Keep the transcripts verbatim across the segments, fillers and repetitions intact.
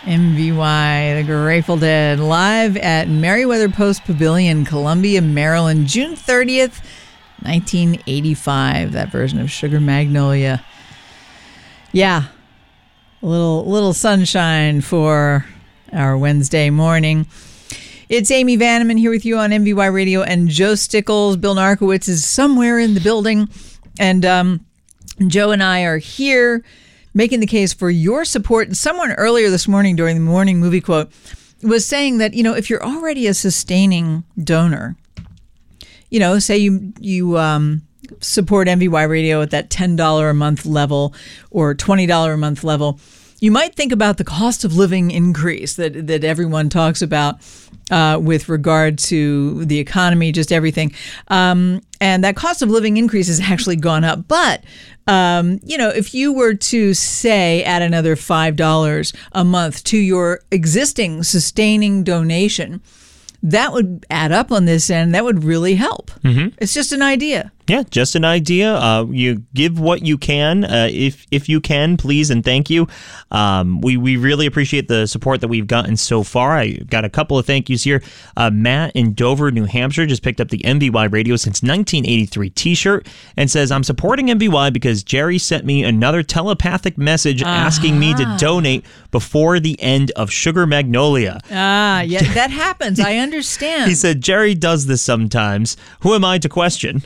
M V Y, the Grateful Dead, live at Merriweather Post Pavilion, Columbia, Maryland, June thirtieth, nineteen eighty-five. That version of Sugar Magnolia. Yeah, a little, little sunshine for our Wednesday morning. It's Amy Vanneman here with you on M V Y Radio, and Joe Stickles. Bill Narkowitz is somewhere in the building, and um, Joe and I are here making the case for your support. And someone earlier this morning during the morning movie quote was saying that, you know, if you're already a sustaining donor, you know, say you you um, support M V Y Radio at that ten dollars a month level or twenty dollars a month level, you might think about the cost of living increase that, that everyone talks about uh, with regard to the economy, just everything. Um, and that cost of living increase has actually gone up. But, um, you know, if you were to, say, add another five dollars a month to your existing sustaining donation, that would add up on this end. That would really help. Mm-hmm. It's just an idea. Yeah, just an idea. Uh, you give what you can, uh, if if you can, please and thank you. Um, we we really appreciate the support that we've gotten so far. I got a couple of thank yous here. Uh, Matt in Dover, New Hampshire, just picked up the M V Y Radio since nineteen eighty-three T-shirt and says, "I'm supporting M V Y because Jerry sent me another telepathic message uh-huh. asking me to donate before the end of Sugar Magnolia." Ah, yeah, that happens. I understand. He said, "Jerry does this sometimes. Who am I to question?"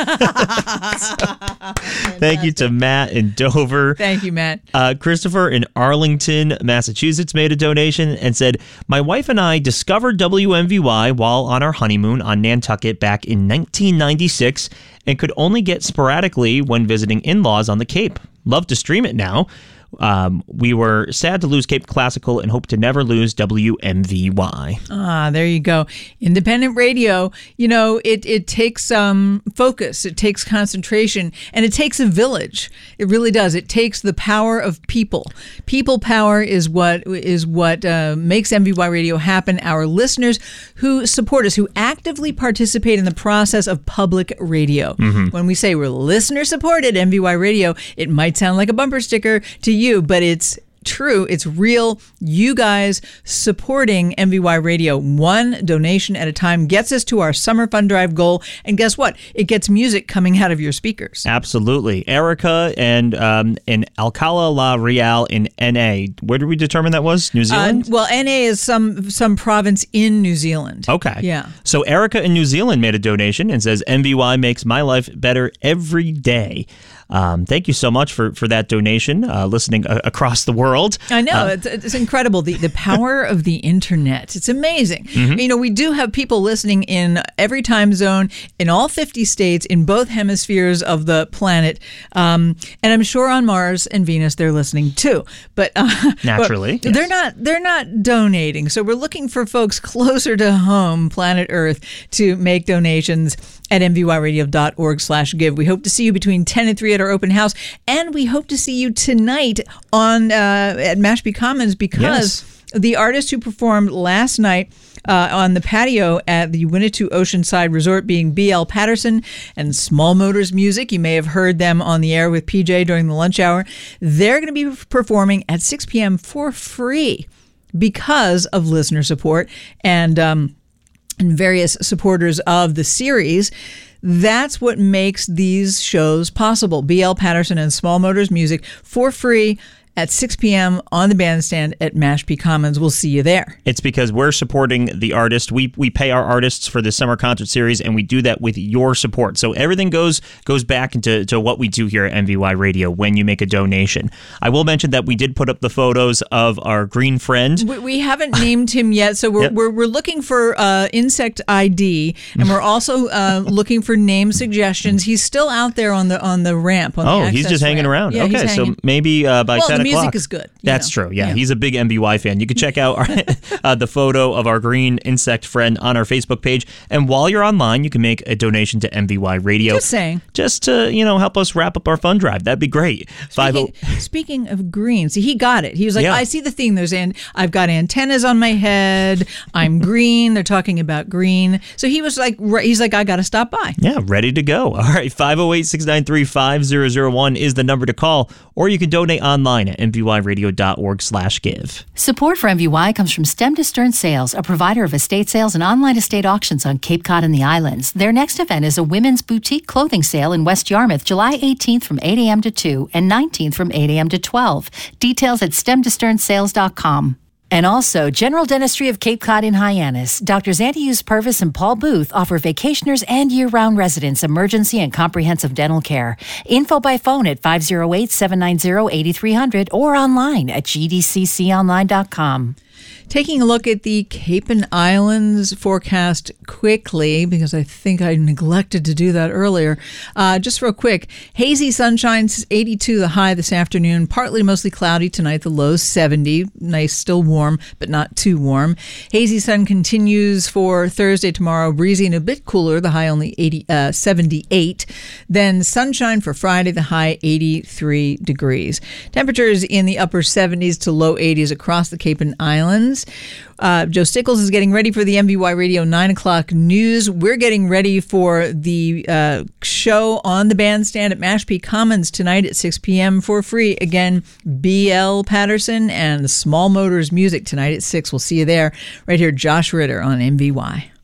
Thank you to Matt in Dover. Thank you, Matt. Uh, Christopher in Arlington, Massachusetts made a donation and said, "My wife and I discovered W M V Y while on our honeymoon on Nantucket back in nineteen ninety-six and could only get sporadically when visiting in-laws on the Cape. Love to stream it now. Um, we were sad to lose Cape Classical and hope to never lose W M V Y." Ah, there you go. Independent radio, you know, it, it takes um, focus, it takes concentration, and it takes a village. It really does. It takes the power of people. People power is what is what uh, makes M V Y Radio happen. Our listeners who support us, who actively participate in the process of public radio. Mm-hmm. When we say we're listener-supported M V Y Radio, it might sound like a bumper sticker to you, but it's true. It's real. You guys supporting M V Y Radio, one donation at a time, gets us to our summer fund drive goal. And guess what? It gets music coming out of your speakers. Absolutely. Erica and um, in Alcala La Real in N A. Where did we determine that was? New Zealand? Uh, well, N A is some some province in New Zealand. Okay. Yeah. So Erica in New Zealand made a donation and says, "M V Y makes my life better every day." Um, thank you so much for, for that donation, uh, listening a- across the world. I know. Uh, it's, it's incredible. The, the power of the internet. It's amazing. Mm-hmm. You know, we do have people listening in every time zone, in all fifty states, in both hemispheres of the planet. Um, and I'm sure on Mars and Venus they're listening too. But uh, naturally, but yes. they're not they're not donating. So we're looking for folks closer to home, planet Earth, to make donations at m v y radio dot org slash give. We hope to see you between ten and three at our open house, and we hope to see you tonight on uh, at Mashpee Commons, because yes. the artist who performed last night uh, on the patio at the Winnetou Oceanside Resort, being B L Patterson and Small Motors Music. You may have heard them on the air with P J during the lunch hour. They're going to be performing at six p.m. for free because of listener support and um and various supporters of the series. That's what makes these shows possible. B L Patterson and Small Motors Music for free at six p.m. on the bandstand at Mashpee Commons. We'll see you there. It's because we're supporting the artist. We we pay our artists for the summer concert series, and we do that with your support. So everything goes goes back into to what we do here at M V Y Radio when you make a donation. I will mention that we did put up the photos of our green friend. We, we haven't named him yet, so we're yep. we're, we're looking for uh, insect I D, and we're also uh, looking for name suggestions. He's still out there on the on the ramp. On oh, the he's just hanging ramp. around. Yeah, okay, so maybe uh, by well, ten the o'clock. Music is good. That's know. true. Yeah, yeah, he's a big M V Y fan. You can check out our, uh, the photo of our green insect friend on our Facebook page. And while you're online, you can make a donation to M V Y Radio. Just saying. Just to, you know, help us wrap up our fund drive. That'd be great. Speaking, speaking of green, see, he got it. He was like, yeah. I see the theme. There's an, I've got antennas on my head. I'm green. They're talking about green. So he was like, he's like, I got to stop by. Yeah, ready to go. All right, five oh eight, six nine three, five oh oh one is the number to call, or you can donate online at m v y radio dot org slash give. Support for M V Y comes from Stem to Stern Sales, a provider of estate sales and online estate auctions on Cape Cod and the islands. Their next event is a women's boutique clothing sale in West Yarmouth, July eighteenth from eight a.m. to two and nineteenth from eight a.m. to twelve. Details at stem to stern sales dot com. And also, General Dentistry of Cape Cod in Hyannis. Doctors Antius Purvis and Paul Booth offer vacationers and year-round residents emergency and comprehensive dental care. Info by phone at five oh eight, seven nine zero, eight three zero zero or online at g d c c online dot com. Taking a look at the Cape and Islands forecast quickly, because I think I neglected to do that earlier. Uh, just real quick, hazy sunshine, eighty-two the high this afternoon, partly mostly cloudy tonight, the low seventy. Nice, still warm, but not too warm. Hazy sun continues for Thursday, tomorrow, breezy and a bit cooler, the high only eighty, uh, seventy-eight. Then sunshine for Friday, the high eighty-three degrees. Temperatures in the upper seventies to low eighties across the Cape and Islands. Uh, Joe Stickles is getting ready for the M V Y Radio nine o'clock news. We're getting ready for the uh, show on the bandstand at Mashpee Commons tonight at six p.m. for free. Again, B L Patterson and Small Motors Music tonight at six. We'll see you there. Right here, Josh Ritter on M V Y.